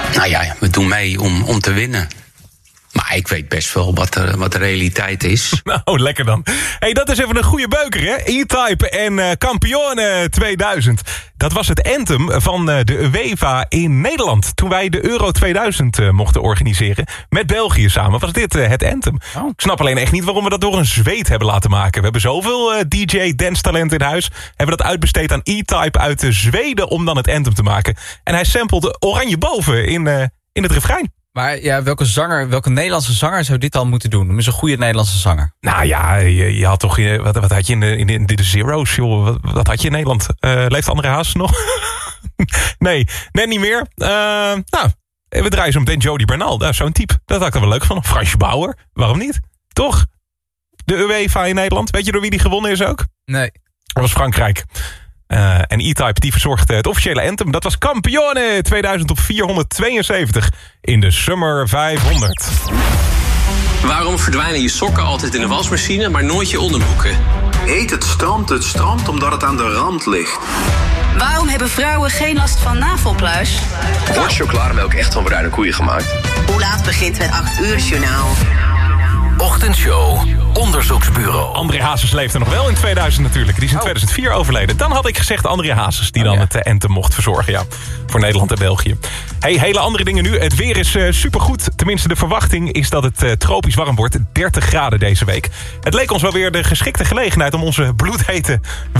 Nou ja, we doen mee om te winnen. Maar ik weet best wel wat de realiteit is. Nou, lekker dan. Hey, dat is even een goede beuker, hè? E-Type en Campione 2000. Dat was het anthem van de UEFA in Nederland. Toen wij de Euro 2000 mochten organiseren. Met België samen was dit het anthem. Oh. Ik snap alleen echt niet waarom we dat door een Zweed hebben laten maken. We hebben zoveel DJ-dance-talent in huis. Hebben dat uitbesteed aan E-Type uit Zweden om dan het anthem te maken. En hij samplede Oranje Boven in het refrein. Maar ja, welke Nederlandse zanger zou dit al moeten doen? Is een goede Nederlandse zanger. Nou ja, je had toch... Wat had je in de Zero's, joh? Wat had je in Nederland? Leeft André Hazes nog? Nee, net niet meer. Nou, we draaien zo meteen Jody Bernal. Zo'n type. Dat had ik er wel leuk van. Fransje Bauer. Waarom niet? Toch? De UEFA in Nederland. Weet je door wie die gewonnen is ook? Nee. Dat was Frankrijk. En E-Type die verzorgde het officiële anthem. Dat was Campione 2000 op 472 in de Summer 500. Waarom verdwijnen je sokken altijd in de wasmachine, maar nooit je onderbroeken? Heet het strand omdat het aan de rand ligt? Waarom hebben vrouwen geen last van navelpluis? Wordt chocolademelk echt van bruine koeien gemaakt? Hoe laat begint het 8 uur journaal? Ochtendshow. Onderzoeksbureau. André Hazes leefde nog wel in 2000 natuurlijk. Die is in 2004 overleden. Dan had ik gezegd André Hazes die dan het anthem mocht verzorgen. Ja, voor Nederland en België. Hey, hele andere dingen nu. Het weer is supergoed. Tenminste, de verwachting is dat het tropisch warm wordt. 30 graden deze week. Het leek ons wel weer de geschikte gelegenheid om onze bloedhete